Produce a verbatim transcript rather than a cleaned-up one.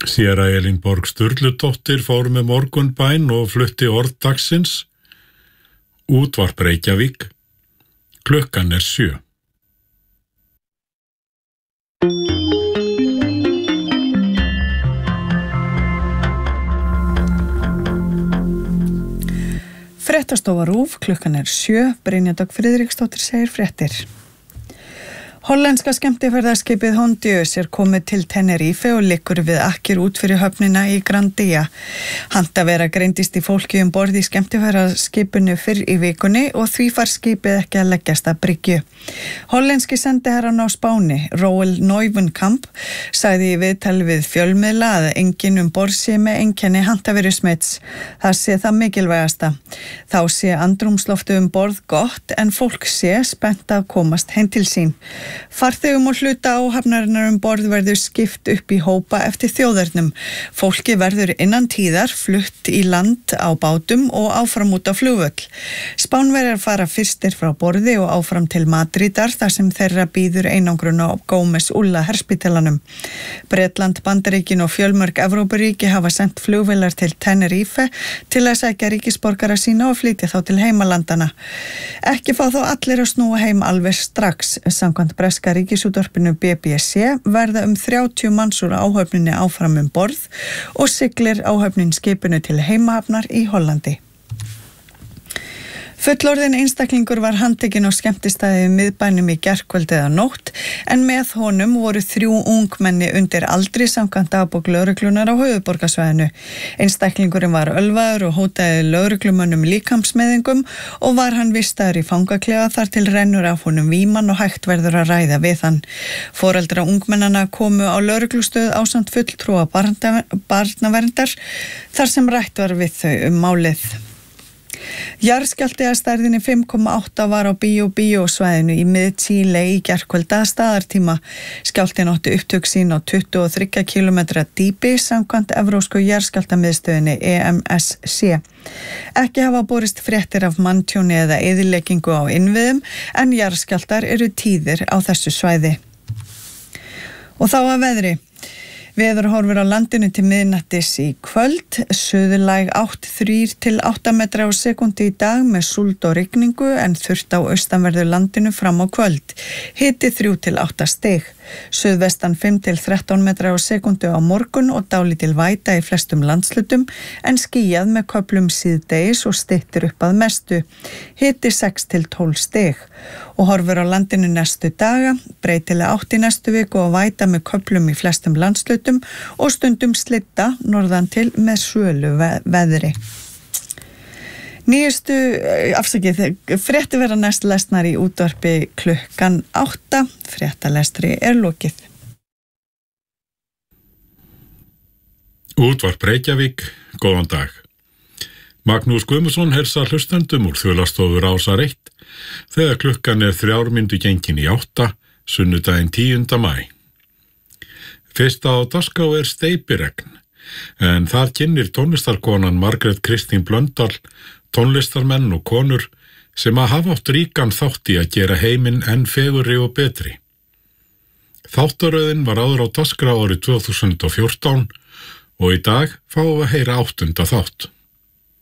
Séra Elínborg Sturludóttir fór með morgunbæn og flutti orð dagsins. Útvarp Reykjavík. Klukkan er sjö. Fréttastofa RÚV, klukkan er sjö, Brynja Dögg Friðriksdóttir segir fréttir. Hollenska skemmtiferðaskipið Hondius er komið til Tenerife og liggur við akkir út fyrir höfnina í Grandia. Handavera greindist í fólki um borð í skemmtiferðaskipinu fyrr í vikunni og því far skipið ekki að leggjast að bryggju. Hollenski sendiherrann á Spáni, Roel Neuwenkamp, sagði í viðtali við fjölmiðla að enginn um borð sé með einkenni handaverusmits. Það sé það mikilvægasta. Þá sé andrúmsloftu um borð gott en fólk sé spennt að komast heim til sín. Farþegum og hluta áhafnarinnar um borð verður skipt upp í hópa eftir þjóðernum. Fólki verður innan tíðar flutt í land á bátum og áfram út á flugvöll. Spánverjar fara fyrstir frá borði og áfram til Madridar þar sem þeirra býður einangrun á Gómez Ulla herspítalanum. Bretland, Bandaríkin og fjölmörg Evrópuríki hafa sendt flugvélar til Tenerife til að sækja ríkisborgara sína og flytja þá til heimalandana. Ekki fá þá allir að snúa heim alveg strax, samkvæmt breska ríkisútvarpinu B B C verða um þrjátíu manns úr áhöfninni áfram um borð og siglir áhöfnin skipinu til heimahafnar í Hollandi. Fullorðinn einstaklingur var handtekinn á skemmtistæði við miðbænum í gærkvöld eða nótt en með honum voru þrjú ungmenni undir aldri samkvæmt dagbók lögreglunar á höfuðborgarsvæðinu. Einstaklingurinn var ölvaður og hótaði lögreglumönnum líkamsmeiðingum og var hann vistaður í fangaklefa þar til rennur af honum víman og hægt verður að ræða við hann. Foreldra ungmennana komu á lögreglustöð ásamt fulltrúa barnaverndar þar sem rætt var við þau um málið. Jarðskjálfti að stærðinni fimm komma átta var á Bíó Bíó svæðinu í mið-Chile í gærkvöld að staðartíma. Skjálftinn átti upptök sín á tuttugu og þriggja kílómetra dýpi samkvæmt evrópsku jarðskjálftamiðstöðinni E M S C. Ekki hafa borist fréttir af manntjóni eða eyðileggingu á innviðum en jarðskjálftar eru tíðir á þessu svæði. Og þá að veðri. Veður horfir á landinu til miðnættis í kvöld, suðlæg átt þrír til átta metra á sekúndu í dag með súld og rigningu en þurrt á austanverðu landinu fram á kvöld. Hiti þrjú til átta stig. Suðvestan fimm til þrettán metra á sekúndu á morgun og dálítil væta í flestum landslutum en skýjað með köflum síðdegis og styttir upp að mestu. Hiti sex til tólf stig. Og horfir á landinu næstu daga, breytilega átt í næstu viku og væta með köflum í flestum landslutum og stundum slitta norðan til með svölu veðri. Nýjustu, afsakið, frétti verða næst lesnar í útvarpi klukkan átta. Fréttalestri er lokið. Útvarp Reykjavík, góðan dag. Magnús Guðmundsson heilsar hlustendum úr Þjóðlastofu Rásar eitt þegar klukkan er þrjár mínútur gengin í átta, sunnudaginn tíunda maí. Fyrst á dagskrá er steypiregn, en þar kynnir tónlistarkonan Margrét Kristín Blöndal tónlistarmenn og konur sem að hafa átt ríkan þátt í að gera heiminn enn fegurri og betri. Þáttaröðin var áður á dagskrá árið tvö þúsund og fjórtán og í dag fáum við að heyra áttunda þátt.